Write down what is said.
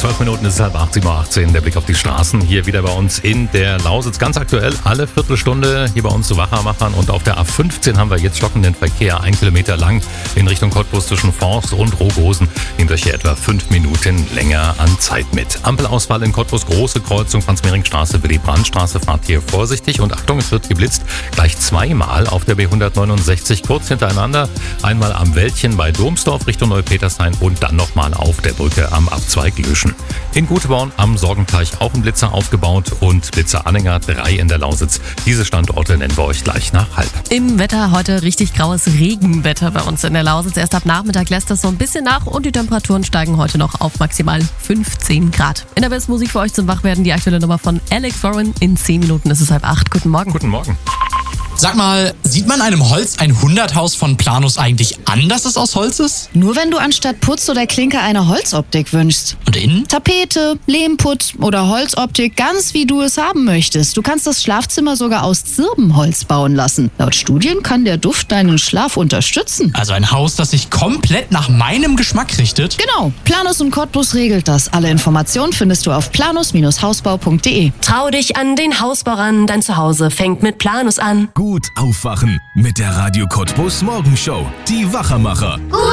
12 Minuten ist es 7:18 Uhr. Der Blick auf die Straßen hier wieder bei uns in der Lausitz. Ganz aktuell alle Viertelstunde hier bei uns zu Wachermachern. Und auf der A15 haben wir jetzt stockenden Verkehr, 1 Kilometer lang in Richtung Cottbus zwischen Forst und Rogosen. Nehmt euch hier etwa 5 Minuten länger an Zeit mit. Ampelausfall in Cottbus, große Kreuzung, Franz-Mehring-Straße, Willy-Brandt-Straße. Fahrt hier vorsichtig und Achtung, es wird geblitzt. Gleich zweimal auf der B169 kurz hintereinander. Einmal am Wäldchen bei Domsdorf Richtung Neupetershain und dann nochmal auf der Brücke am Abzweig Löschen. In Guteborn am Sorgenteich auch ein Blitzer aufgebaut und Blitzer-Anhänger 3 in der Lausitz. Diese Standorte nennen wir euch gleich nach 12:30. Im Wetter heute richtig graues Regenwetter bei uns in der Lausitz. Erst ab Nachmittag lässt das so ein bisschen nach und die Temperaturen steigen heute noch auf maximal 15 Grad. In der besten Musik für euch zum Wachwerden die aktuelle Nummer von Alex Warren. In 10 Minuten ist es 7:30. Guten Morgen. Guten Morgen. Sag mal, sieht man einem Holz 100-Haus von Planus eigentlich an, dass es aus Holz ist? Nur wenn du anstatt Putz oder Klinker eine Holzoptik wünschst. Und innen? Tapete, Lehmputz oder Holzoptik, ganz wie du es haben möchtest. Du kannst das Schlafzimmer sogar aus Zirbenholz bauen lassen. Laut Studien kann der Duft deinen Schlaf unterstützen. Also ein Haus, das sich komplett nach meinem Geschmack richtet? Genau, Planus und Cottbus regelt das. Alle Informationen findest du auf planus-hausbau.de. Trau dich an den Hausbau ran, dein Zuhause fängt mit Planus an. Gut aufwachen mit der Radio Cottbus Morgenshow. Die Wachermacher. Gut